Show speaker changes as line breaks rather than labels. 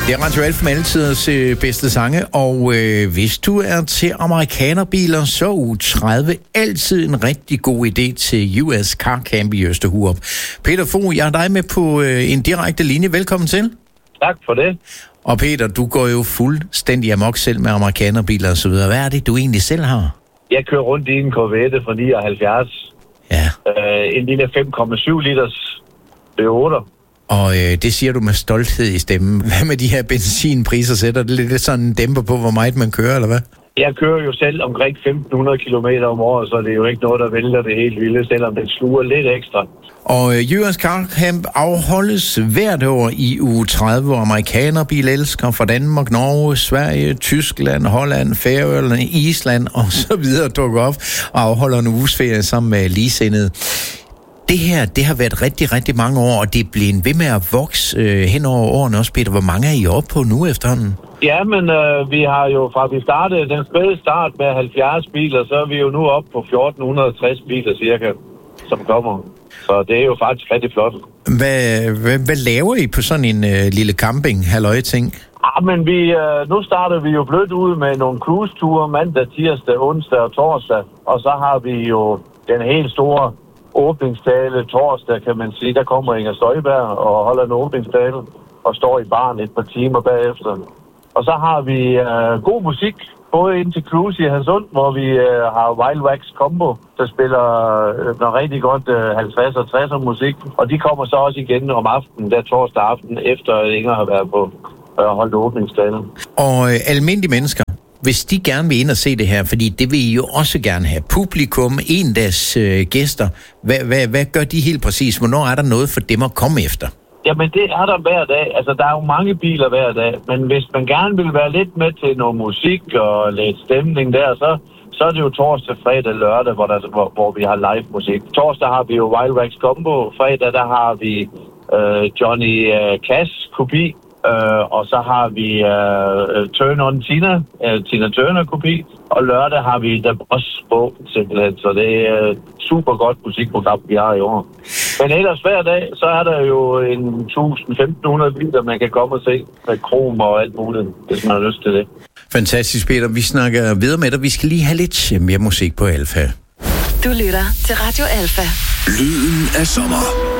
Det er Radio Alfa med altidens bedste sange, og hvis du er til amerikanerbiler, så U30 altid en rigtig god idé til US Car Camp i Østerhurup. Peter Fogh, jeg har dig med på en direkte linje. Velkommen til.
Tak for det.
Og Peter, du går jo fuldstændig amok selv med amerikanerbiler og så videre. Hvad er det, du egentlig selv har?
Jeg kører rundt i en Corvette fra 79.
Ja.
En lille 5,7 liters V8.
Og det siger du med stolthed i stemmen. Hvad med de her benzinpriser? Sætter det lidt sådan en dæmper på, hvor meget man kører, eller hvad?
Jeg kører jo selv omkring 1.500 kilometer om året, så det er jo ikke noget, der vælter det helt vilde, selvom det sluger lidt ekstra.
Og US Car Camp afholdes hvert år i uge 30, hvor amerikanerbilelskere fra Danmark, Norge, Sverige, Tyskland, Holland, Færøerne, Island og så videre dukker op og afholder en uges ferie sammen med ligesindede. Det her, det har været rigtig, rigtig mange år, og det er blevet ved med at vokse hen over årene også, Peter. Hvor mange er I oppe på nu efterhånden?
Ja, men vi har jo fra vi startede den spæde start med 70 biler, så er vi jo nu oppe på 1460 biler cirka, som kommer. Så det er jo faktisk rigtig flot.
Hvad laver I på sådan en lille camping-halløj-ting?
Men nu starter vi jo blødt ud med nogle cruise-ture mandag, tirsdag, onsdag og torsdag. Og så har vi jo den helt store åbningstale torsdag, kan man sige. Der kommer Inger Støjberg og holder en åbningstale og står i baren et par timer bagefter. Og så har vi god musik, både ind til Cruise i Hadsund, hvor vi har Wild Wax Combo, der spiller noget rigtig godt 50 og 60'er musik. Og de kommer så også igen om aftenen, der torsdag aften, efter Inger har været på holdt åbningstale.
Og almindelige mennesker, hvis de gerne vil ind og se det her, fordi det vil I jo også gerne have. Publikum, endags gæster. Hvad gør de helt præcis? Hvornår er der noget for dem at komme efter?
Jamen, det er der hver dag. Altså, der er jo mange biler hver dag. Men hvis man gerne vil være lidt med til noget musik og lidt stemning der, så er det jo torsdag, fredag, lørdag, hvor vi har live musik. Torsdag har vi jo Wild Wax Combo. Fredag, der har vi Johnny Cash kopi. Og så har vi Turn on Tina Turner kopi, og lørdag har vi The Boss på, simpelthen. Så det er super godt musikprogram, vi har i år. Men ellers hver dag, så er der jo en 1.000-1.500 biler, man kan komme og se med krom og alt muligt, hvis man har lyst til det.
Fantastisk, Peter. Vi snakker videre med dig. Vi skal lige have lidt mere musik på Alfa.
Du lytter til Radio Alfa.
Lyden af sommer.